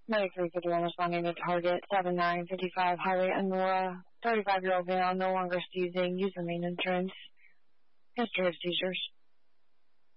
9351 responding to target 7955 Highway Aurora. 35-year-old male no longer seizing. User main insurance. History of seizures.